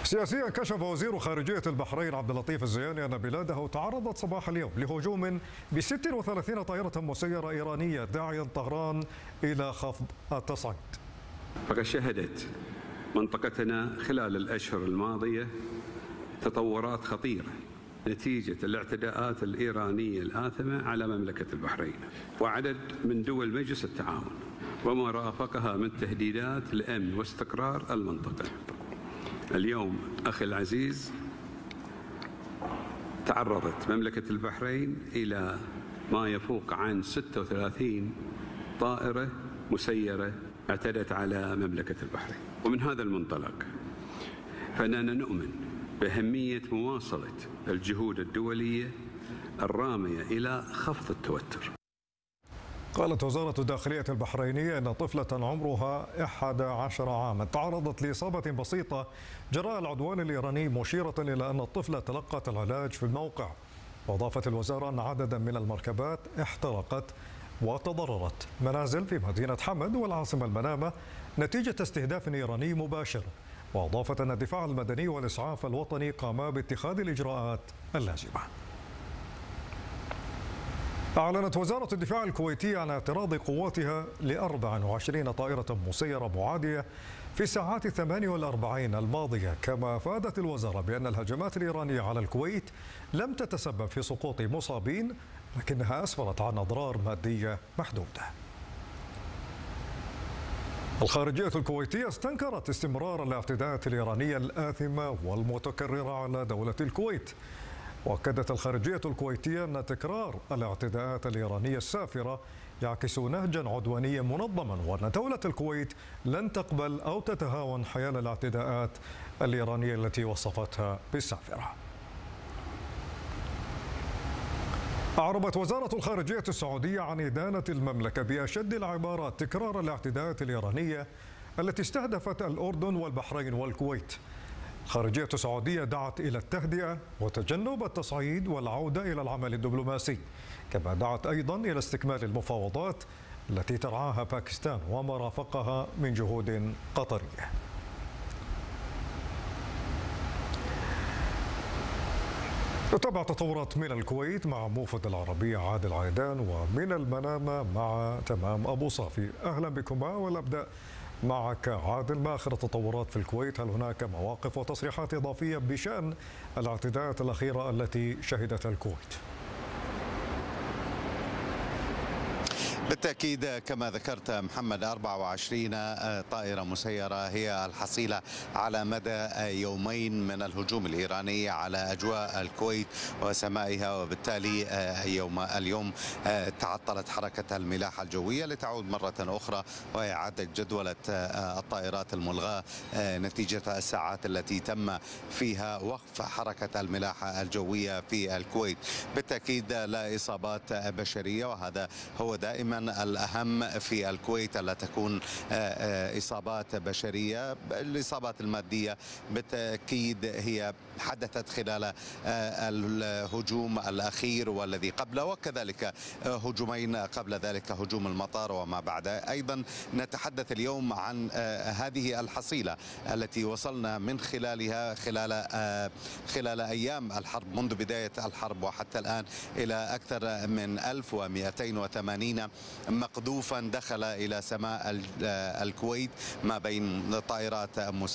سياسيا كشف وزير خارجية البحرين عبد اللطيف الزياني أن بلاده تعرضت صباح اليوم لهجوم ب 36 طائرة مسيرة إيرانية داعيا طهران إلى خفض التصعيد. فقد شهدت منطقتنا خلال الأشهر الماضية تطورات خطيرة نتيجة الاعتداءات الإيرانية الآثمة على مملكة البحرين وعدد من دول مجلس التعاون وما رافقها من تهديدات لأمن واستقرار المنطقة. اليوم أخي العزيز تعرضت مملكة البحرين إلى ما يفوق عن 36 طائرة مسيرة اعتدت على مملكة البحرين، ومن هذا المنطلق فإننا نؤمن بأهمية مواصلة الجهود الدولية الرامية إلى خفض التوتر. قالت وزارة الداخلية البحرينية أن طفلة عمرها 11 عاما تعرضت لإصابة بسيطة جراء العدوان الإيراني، مشيرة إلى أن الطفلة تلقت العلاج في الموقع. وأضافت الوزارة أن عددا من المركبات احترقت وتضررت منازل في مدينة حمد والعاصمة المنامة نتيجة استهداف إيراني مباشر. وأضافت أن الدفاع المدني والإسعاف الوطني قاما باتخاذ الإجراءات اللازمة. أعلنت وزارة الدفاع الكويتية عن اعتراض قواتها ل 24 طائرة مسيرة معادية في الساعات 48 الماضية. كما أفادت الوزارة بأن الهجمات الإيرانية على الكويت لم تتسبب في سقوط مصابين، لكنها أسفرت عن أضرار مادية محدودة. الخارجية الكويتية استنكرت استمرار الاعتداءات الإيرانية الآثمة والمتكررة على دولة الكويت. وأكدت الخارجية الكويتية أن تكرار الاعتداءات الإيرانية السافرة يعكس نهجا عدوانيا منظما، وأن دولة الكويت لن تقبل أو تتهاون حيال الاعتداءات الإيرانية التي وصفتها بالسافرة. أعربت وزارة الخارجية السعودية عن إدانة المملكة بأشد العبارات تكرار الاعتداءات الإيرانية التي استهدفت الأردن والبحرين والكويت. الخارجية السعودية دعت إلى التهدئة وتجنب التصعيد والعودة إلى العمل الدبلوماسي، كما دعت أيضا إلى استكمال المفاوضات التي ترعاها باكستان وما رافقها من جهود قطرية. نتابع تطورات من الكويت مع موفد العربية عادل عيدان، ومن المنامة مع تمام أبو صافي. أهلا بكما، ونبدأ معك عادل. ما آخر التطورات في الكويت؟ هل هناك مواقف وتصريحات إضافية بشأن الاعتداءات الأخيرة التي شهدتها الكويت؟ بالتأكيد كما ذكرت محمد، 24 طائرة مسيرة هي الحصيلة على مدى يومين من الهجوم الإيراني على أجواء الكويت وسمائها، وبالتالي اليوم تعطلت حركة الملاحة الجوية لتعود مرة أخرى وإعادة جدولة الطائرات الملغاة نتيجة الساعات التي تم فيها وقف حركة الملاحة الجوية في الكويت. بالتأكيد لا إصابات بشرية، وهذا هو دائما الأهم في الكويت، ألا تكون إصابات بشرية. الإصابات المادية بالتأكيد هي حدثت خلال الهجوم الأخير والذي قبله، وكذلك هجومين قبل ذلك، هجوم المطار وما بعد. أيضا نتحدث اليوم عن هذه الحصيلة التي وصلنا من خلالها خلال أيام الحرب، منذ بداية الحرب وحتى الآن، إلى أكثر من 1280 مقذوفا دخل إلى سماء الكويت ما بين طائرات